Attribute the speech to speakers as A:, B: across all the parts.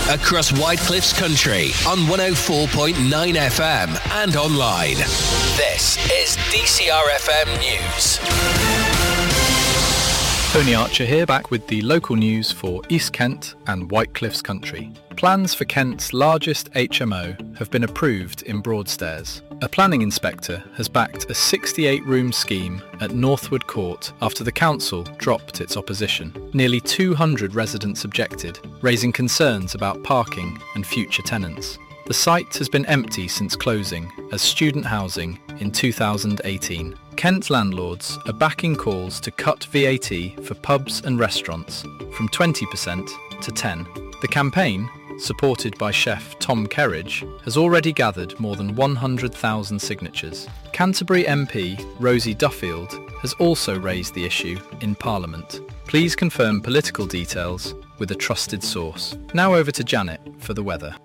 A: across Whitecliff's country on 104.9 FM and online. This is DCR FM News.
B: Tony Archer here, back with the local news for East Kent and Whitecliff's country. Plans for Kent's largest HMO have been approved in Broadstairs. A planning inspector has backed a 68-room scheme at Northwood Court after the council dropped its opposition. Nearly 200 residents objected, raising concerns about parking and future tenants. The site has been empty since closing as student housing in 2018. Kent landlords are backing calls to cut VAT for pubs and restaurants from 20% to 10%. The campaign, supported by chef Tom Kerridge, has already gathered more than 100,000 signatures. Canterbury MP Rosie Duffield has also raised the issue in Parliament. Please confirm political details with a trusted source. Now over to Janet for the weather.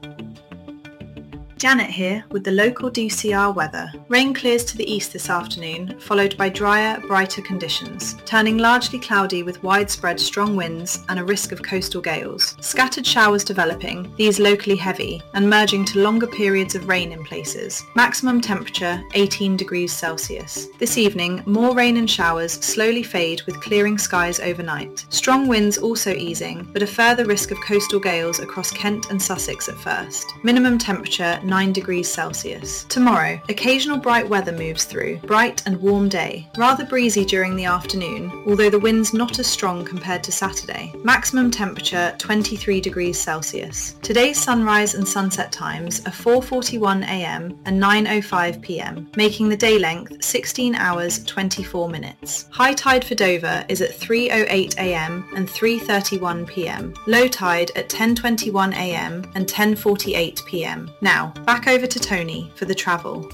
C: Janet here with the local DCR weather. Rain clears to the east this afternoon, followed by drier, brighter conditions, turning largely cloudy with widespread strong winds and a risk of coastal gales. Scattered showers developing, these locally heavy, and merging to longer periods of rain in places. Maximum temperature 18 degrees Celsius. This evening, more rain and showers slowly fade with clearing skies overnight. Strong winds also easing, but a further risk of coastal gales across Kent and Sussex at first. Minimum temperature 9 degrees Celsius. Tomorrow, occasional bright weather moves through. Bright and warm day. Rather breezy during the afternoon, although the wind's not as strong compared to Saturday. Maximum temperature 23 degrees Celsius. Today's sunrise and sunset times are 4:41 a.m. and 9:05 p.m, making the day length 16 hours 24 minutes. High tide for Dover is at 3:08 a.m. and 3:31 p.m. Low tide at 10:21 a.m. and 10:48 p.m. Now, back over to Tony for the travel.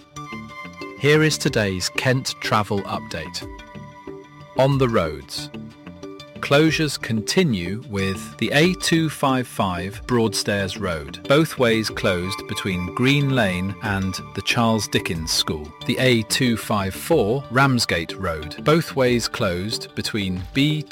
B: Here is today's Kent travel update. On the roads. Closures continue with the A255 Broadstairs Road, both ways closed between Green Lane and the Charles Dickens School. The A254 Ramsgate Road, both ways closed between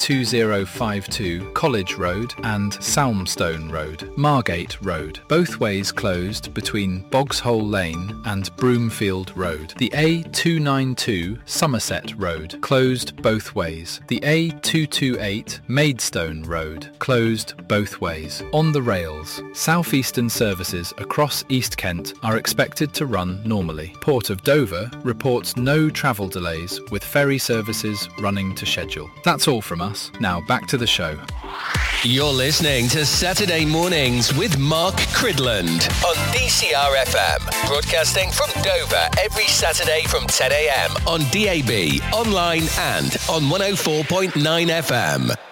B: B2052 College Road and Salmstone Road. Margate Road, both ways closed between Bogshole Lane and Broomfield Road. The A292 Somerset Road, closed both ways. The A228 Maidstone Road, closed both ways. On the rails, southeastern services across East Kent are expected to run normally. Port of Dover reports no travel delays with ferry services running to schedule. That's all from us. Now back to the show.
A: You're listening to Saturday Mornings with Mark Cridland on DCR FM, broadcasting from Dover every Saturday from 10 a.m. on DAB, online and on 104.9 FM.